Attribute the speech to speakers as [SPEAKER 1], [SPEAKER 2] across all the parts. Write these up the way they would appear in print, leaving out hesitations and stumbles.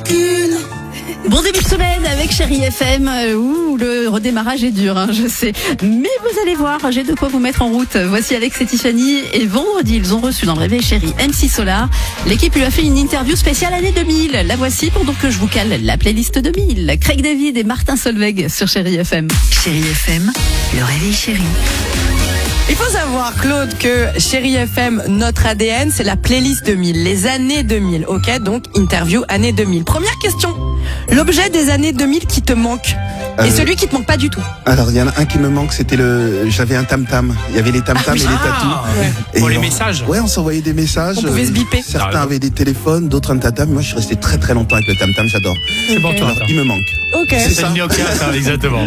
[SPEAKER 1] qu'une.
[SPEAKER 2] Bon début de semaine avec Chérie FM. Le redémarrage est dur, je sais. Mais vous allez voir, j'ai de quoi vous mettre en route. Voici Alex et Tiffany. Et vendredi, ils ont reçu dans le Réveil Chérie MC Solar. L'équipe lui a fait une interview spéciale année 2000. La voici pendant que je vous cale la playlist 2000. Craig David et Martin Solveig sur Chérie FM.
[SPEAKER 3] Chérie FM, le Réveil Chérie.
[SPEAKER 1] Il faut savoir, Claude, que Chérie FM, notre ADN, c'est la playlist 2000, les années 2000. Ok, donc interview année 2000. Première question. L'objet des années 2000 qui te manque et celui qui te manque pas du tout.
[SPEAKER 4] Alors, il y en a un qui me manque, c'était j'avais un tam-tam. Il y avait les tam-tam et les tatous.
[SPEAKER 5] Ouais. Pour les messages.
[SPEAKER 4] Ouais, on s'envoyait des messages.
[SPEAKER 1] On pouvait se biper.
[SPEAKER 4] Certains avaient des téléphones, d'autres un tam-tam. Moi, je suis resté très très longtemps avec le tam-tam, j'adore.
[SPEAKER 5] C'est pour toi.
[SPEAKER 4] Alors, il me manque.
[SPEAKER 1] Ok.
[SPEAKER 4] C'est ça.
[SPEAKER 5] le Nokia, ça, exactement.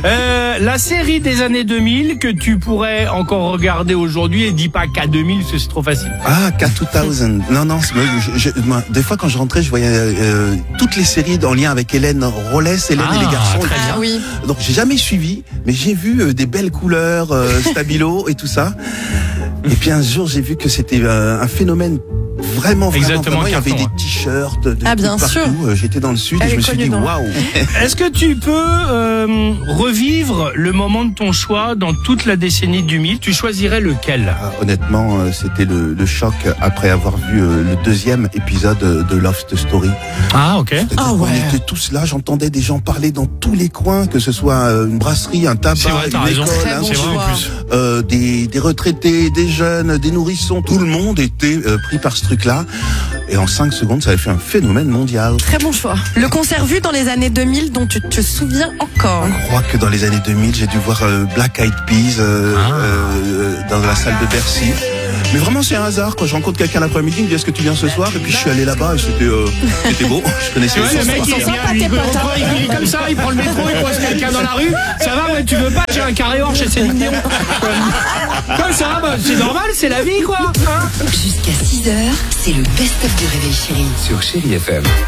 [SPEAKER 5] La série des années 2000 que tu pourrais encore regarder aujourd'hui, et dis pas K2000 parce que c'est trop facile.
[SPEAKER 4] Ah, K2000. Non, moi, des fois, quand je rentrais, je voyais toutes les séries en lien avec Hélène Rollès, Hélène et les garçons.
[SPEAKER 5] très bien.
[SPEAKER 1] Ah oui.
[SPEAKER 4] Donc, j'ai jamais suivi, mais j'ai vu des belles couleurs, stabilo et tout ça. Et puis un jour, j'ai vu que c'était un phénomène vraiment. Il y avait des t-shirts de
[SPEAKER 1] bien
[SPEAKER 4] partout.
[SPEAKER 1] sûr.
[SPEAKER 4] J'étais dans le sud et je me suis dit waouh.
[SPEAKER 5] Est-ce que tu peux revivre le moment de ton choix dans toute la décennie 2000? Tu choisirais lequel?
[SPEAKER 4] Honnêtement, c'était le choc après avoir vu le deuxième épisode de Love Story.
[SPEAKER 5] Ah, ok.
[SPEAKER 1] Ah ouais.
[SPEAKER 4] On était tous là, j'entendais des gens parler dans tous les coins, que ce soit une brasserie, un tabac,
[SPEAKER 5] C'est vrai, t'as
[SPEAKER 4] une
[SPEAKER 5] raison.
[SPEAKER 4] école,
[SPEAKER 1] Très bon
[SPEAKER 5] C'est vrai en plus.
[SPEAKER 4] des retraités, des jeunes, des nourrissons, tout le monde était pris par ce truc-là. Et en 5 secondes, ça avait fait un phénomène mondial.
[SPEAKER 1] Très bon choix. Le concert vu dans les années 2000 dont tu te souviens encore.
[SPEAKER 4] Je crois que dans les années 2000, j'ai dû voir Black Eyed Peas dans la salle de Bercy. Mais vraiment, c'est un hasard. Quand je rencontre quelqu'un l'après-midi, il me dit est-ce que tu viens ce soir? Et puis je suis allé là-bas et c'était beau. Je connaissais
[SPEAKER 5] Ouais, le mec, il est comme ça, il prend le métro, il pose quelqu'un dans la rue. Ça va, ouais, tu veux pas? J'ai un carré or chez Céline Dion. Comme ça, c'est normal, c'est la vie, quoi.
[SPEAKER 3] Jusqu'à 6h, c'est le best-of du Réveil Chérie.
[SPEAKER 6] Sur Chérie FM.